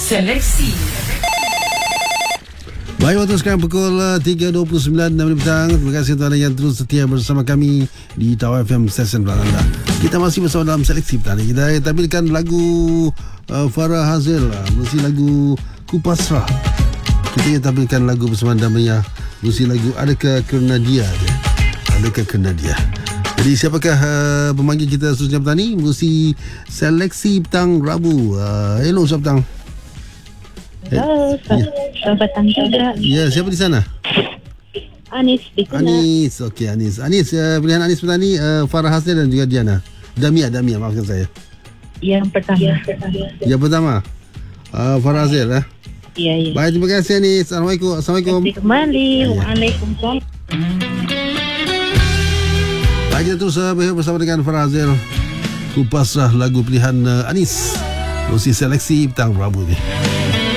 Seleksi. Baik, waktu sekarang pukul 3.29 petang. Terima kasih tuan yang terus setia bersama kami di Tawar FM Stesen Belanda. Kita masih bersama dalam seleksi petang. Kita tampilkan lagu Farah Hazil, mesti lagu Kupasrah. Kita tampilkan lagu bersama namanya, mesti lagu Adakah Kerana Dia. Adakah Kerana Dia. Jadi siapakah pemanggil kita seterusnya petang ni? Mesti seleksi petang Rabu. Hello, selamat petang. Halo, selamat petang juga. Ya, siapa di sana? Anis di Kuna. Anis, okey Anis. Anis, pilihan Anis petang ni Farah Hasnil dan juga Diana. Damia, maafkan saya. Yang pertama. Yang pertama, Farah Hasnil. Ya. Baik, terima kasih Anis. Assalamualaikum. Terima kasih kembali. Waalaikumsalam. Baik, kita terus bersama dengan Farah Hasnil. Kupasrah, lagu pilihan Anis. Musik seleksi petang Rabu ni.